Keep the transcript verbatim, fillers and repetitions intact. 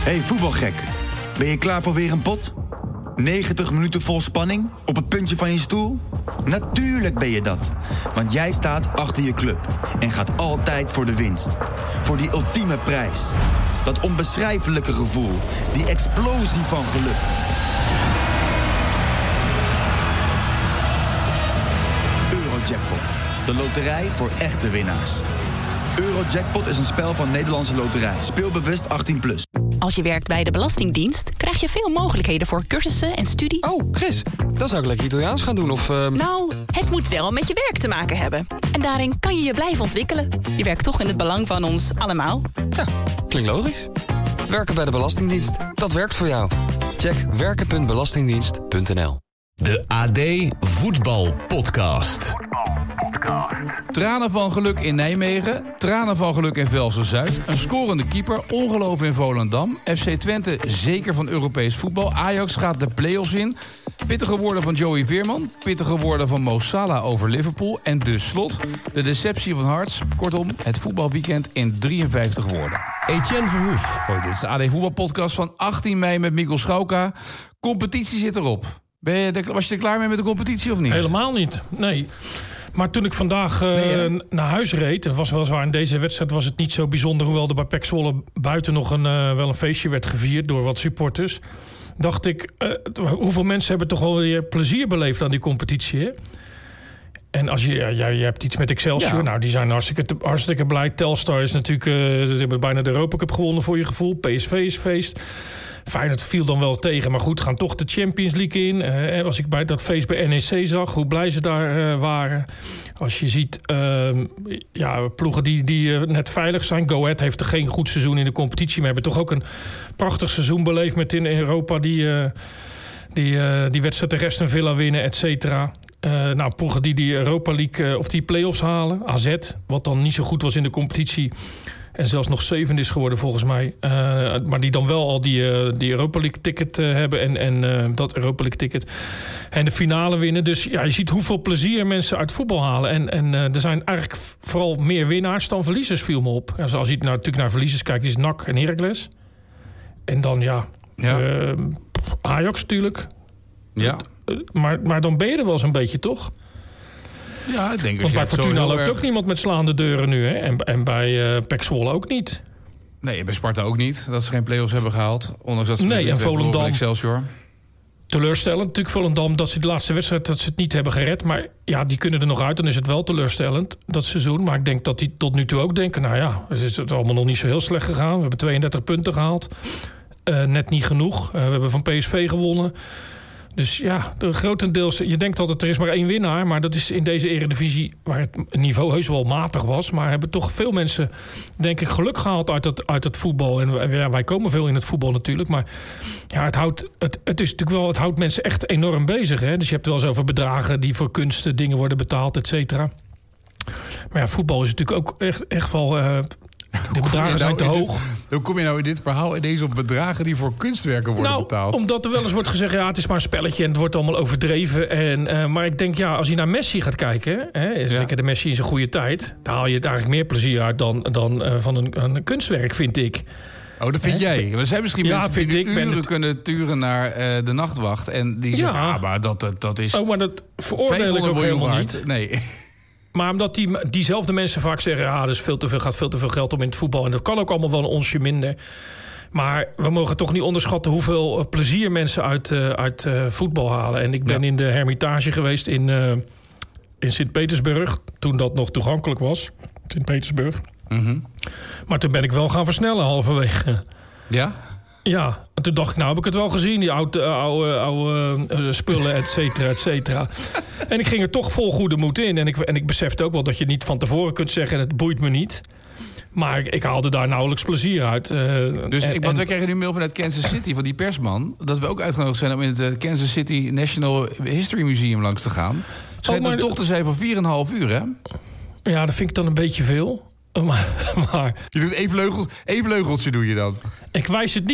Hey voetbalgek, ben je klaar voor weer een pot? negentig minuten vol spanning? Op het puntje van je stoel? Natuurlijk ben je dat. Want jij staat achter je club en gaat altijd voor de winst. Voor die ultieme prijs. Dat onbeschrijfelijke gevoel. Die explosie van geluk. Eurojackpot. De loterij voor echte winnaars. Eurojackpot is een spel van Nederlandse Loterij. Speel bewust achttien plus. Als je werkt bij de Belastingdienst, krijg je veel mogelijkheden voor cursussen en studie. Oh, Chris, dan zou ik lekker Italiaans gaan doen of... Uh... Nou, het moet wel met je werk te maken hebben. En daarin kan je je blijven ontwikkelen. Je werkt toch in het belang van ons allemaal. Ja, klinkt logisch. Werken bij de Belastingdienst, dat werkt voor jou. Check werken punt belastingdienst punt n l. De A D Voetbal Podcast. Tranen van geluk in Nijmegen, tranen van geluk in Velsen-Zuid... een scorende keeper, ongeloof in Volendam... F C Twente zeker van Europees voetbal... Ajax gaat de play-offs in... pittige woorden van Joey Veerman... pittige woorden van Mo Salah over Liverpool... en dus slot, de deceptie van Hearts. Kortom, het voetbalweekend in drieënvijftig woorden. Etienne Verhoef. Hoi, dit is de A D Voetbalpodcast van achttien mei met Mikkel Schauka. Competitie zit erop. Ben je de, was je er klaar mee met de competitie of niet? Helemaal niet, nee. Maar toen ik vandaag uh, nee, naar huis reed... het was weliswaar in deze wedstrijd was het niet zo bijzonder... hoewel er bij P E C Zwolle buiten nog een, uh, wel een feestje werd gevierd... door wat supporters. Dacht ik, uh, hoeveel mensen hebben toch wel weer plezier beleefd aan die competitie, hè? En als je, ja, jij, jij hebt iets met Excelsior. Ja. Nou, die zijn hartstikke, hartstikke blij. Telstar is natuurlijk... Uh, ze hebben bijna de Europa Cup gewonnen voor je gevoel. P S V is feest. Feyenoord viel dan wel tegen, maar goed, gaan toch de Champions League in. Uh, als ik bij dat feest bij N E C zag, hoe blij ze daar uh, waren. Als je ziet, uh, ja, ploegen die, die uh, net veilig zijn. Go Ahead heeft er geen goed seizoen in de competitie, maar hebben toch ook een prachtig seizoen beleefd met in Europa die, uh, die, uh, die wedstrijd de Aston Villa winnen, et cetera. Uh, nou, ploegen die die Europa League uh, of die play-offs halen. A Z, wat dan niet zo goed was in de competitie. En zelfs nog zeven is geworden volgens mij. Uh, maar die dan wel al die, uh, die Europa League ticket uh, hebben. En, en uh, dat Europa League ticket. En de finale winnen. Dus ja, je ziet hoeveel plezier mensen uit voetbal halen. En, en uh, er zijn eigenlijk vooral meer winnaars dan verliezers, viel me op. Ja, zoals je nou, natuurlijk naar verliezers kijkt, is N A C en Heracles. En dan ja, ja. Uh, Ajax natuurlijk. Ja. Uh, maar, maar dan ben je er wel eens een beetje, toch? Ja, ik denk. Want bij Fortuna loopt erg... ook niemand met slaande deuren nu, hè? En, en bij uh, P E C Zwolle ook niet. Nee, bij Sparta ook niet. Dat ze geen play-offs hebben gehaald. Ondanks dat ze nee, en Volendam. Excelsior. Teleurstellend natuurlijk Volendam dat ze de laatste wedstrijd dat ze het niet hebben gered. Maar ja, die kunnen er nog uit. Dan is het wel teleurstellend, dat seizoen. Maar ik denk dat die tot nu toe ook denken... nou ja, het is het allemaal nog niet zo heel slecht gegaan. We hebben tweeëndertig punten gehaald. Uh, net niet genoeg. Uh, we hebben van P S V gewonnen. Dus ja, de grotendeels... Je denkt altijd, er is maar één winnaar. Maar dat is in deze eredivisie, waar het niveau heus wel matig was... maar hebben toch veel mensen, denk ik, geluk gehaald uit het, uit het voetbal. En ja, wij komen veel in het voetbal natuurlijk. Maar ja, het, houdt, het, het, is natuurlijk wel, het houdt mensen echt enorm bezig. Hè? Dus je hebt het wel eens over bedragen die voor kunsten dingen worden betaald, et cetera. Maar ja, voetbal is natuurlijk ook echt, echt wel... Uh, de bedragen zijn te hoog. Dit, hoe kom je nou in dit verhaal ineens op bedragen die voor kunstwerken worden nou, betaald? Omdat er wel eens wordt gezegd, ja, het is maar een spelletje en het wordt allemaal overdreven. En, uh, maar ik denk, ja, als je naar Messi gaat kijken, hè, zeker ja. de Messi in zijn goede tijd, daar haal je het eigenlijk meer plezier uit dan, dan uh, van een, een kunstwerk, vind ik. Oh, dat vind He? jij? Er zijn misschien ja, mensen die ik, uren het... kunnen turen naar uh, de nachtwacht en die zeggen, ja, ah, maar dat, dat, dat is... Oh, maar dat veroordeel ik ook helemaal niet. Nee. Maar omdat die, diezelfde mensen vaak zeggen... ja, er is veel te veel, gaat veel te veel geld om in het voetbal. En dat kan ook allemaal wel een onsje minder. Maar we mogen toch niet onderschatten... hoeveel plezier mensen uit, uh, uit uh, voetbal halen. En ik ben ja. in de Hermitage geweest in, uh, in Sint-Petersburg... toen dat nog toegankelijk was. Sint-Petersburg. Mm-hmm. Maar toen ben ik wel gaan versnellen halverwege. Ja? Ja, en toen dacht ik, nou heb ik het wel gezien. Die oude, oude, oude uh, spullen, et cetera, et cetera. En ik ging er toch vol goede moed in. En ik, en ik besefte ook wel dat je niet van tevoren kunt zeggen... het boeit me niet. Maar ik, ik haalde daar nauwelijks plezier uit. Uh, dus en, ik, want wij kregen nu een mail vanuit Kansas City... van die persman, dat we ook uitgenodigd zijn... om in het Kansas City National History Museum langs te gaan. Schijnt oh, maar toch te zijn van vier en een half uur, hè? Ja, dat vind ik dan een beetje veel. Maar, maar... Je doet één, vleugel, één vleugeltje, doe je dan? Ik wijs het niet.